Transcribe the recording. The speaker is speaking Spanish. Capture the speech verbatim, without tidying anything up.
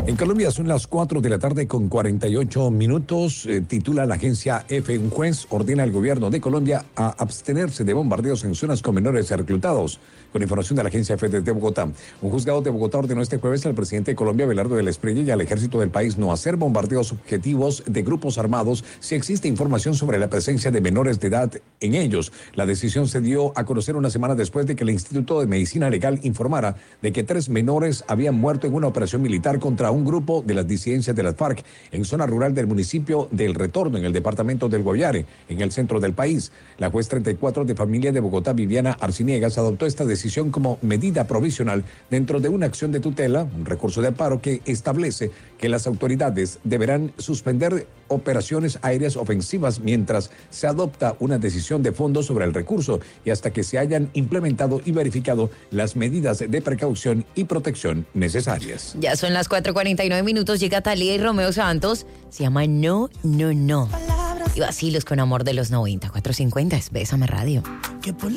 En Colombia son las cuatro de la tarde con cuarenta y ocho minutos. Eh, titula la agencia F. Un juez ordena al gobierno de Colombia a abstenerse de bombardeos en zonas con menores reclutados. Con información de la agencia F de Bogotá. Un juzgado de Bogotá ordenó este jueves al presidente de Colombia, Abelardo del Espriella, y al ejército del país no hacer bombardeos objetivos de grupos armados si existe información sobre la presencia de menores de edad en ellos. La decisión se dio a conocer una semana después de que el Instituto de Medicina Legal informara de que tres menores habían muerto en una operación militar contra un grupo de las disidencias de las FARC en zona rural del municipio del Retorno, en el departamento del Guaviare, en el centro del país. La juez treinta y cuatro de familia de Bogotá, Viviana Arciniegas, adoptó esta decisión como medida provisional dentro de una acción de tutela, un recurso de amparo que establece que las autoridades deberán suspender operaciones aéreas ofensivas mientras se adopta una decisión de fondo sobre el recurso y hasta que se hayan implementado y verificado las medidas de precaución y protección necesarias. Ya son las cuatro cuarenta y nueve minutos, llega Thalía y Romeo Santos, se llama No, No, No. Y vacilos con amor de los noventa, cuatrocientos cincuenta, es Bésame Radio.